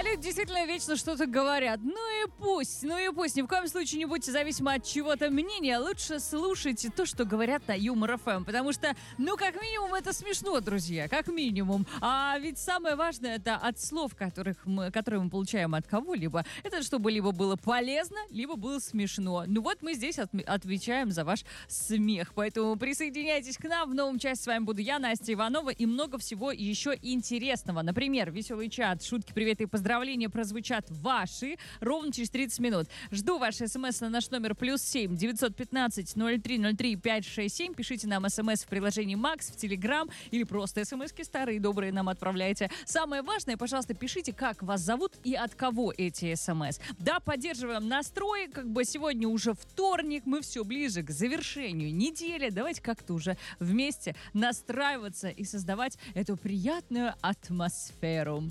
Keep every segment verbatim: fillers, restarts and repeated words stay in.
люди действительно вечно что-то говорят. Ну и пусть, ну и пусть. Ни в коем случае не будьте зависимы от чего-то мнения. Лучше слушайте то, что говорят на Юмор эф эм. Потому что, ну, как минимум, это смешно, друзья. Как минимум. А ведь самое важное, это от слов, которых мы, которые мы получаем от кого-либо. Это чтобы либо было полезно, либо было смешно. Ну вот мы здесь от, отвечаем за ваш смех. Поэтому присоединяйтесь к нам. В новом часе с вами буду я, Настя Иванова. И много всего еще интересного. Например, веселый чат, шутки, приветы и поздравления прозвучат ваши ровно через тридцать минут. Жду ваши смс на наш номер плюс семь девятьсот пятнадцать ноль три ноль три пять шесть семь. Пишите нам смс в приложении Макс, в Телеграм или просто смски старые добрые нам отправляйте. Самое важное, пожалуйста, пишите, как вас зовут и от кого эти смс. Да, поддерживаем настрой. Как бы сегодня уже вторник, мы все ближе к завершению недели. Давайте как-то уже вместе настраиваться и создавать эту приятную атмосферу.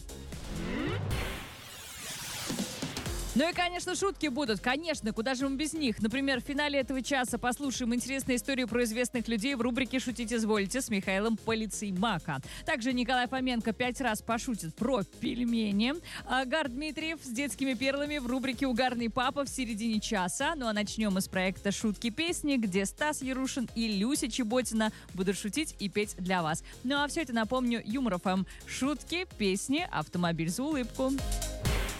Ну и, конечно, шутки будут. Конечно, куда же мы без них? Например, в финале этого часа послушаем интересные истории про известных людей в рубрике «Шутить извольте» с Михаилом Полицеймака. Также Николай Фоменко пять раз пошутит про пельмени. Агар Дмитриев с детскими перлами в рубрике «Угарный папа» в середине часа. Ну а начнем мы с проекта «Шутки-песни», где Стас Ярушин и Люся Чеботина будут шутить и петь для вас. Ну а все это, напомню, Юмор эф эм. Шутки, песни, автомобиль за улыбку.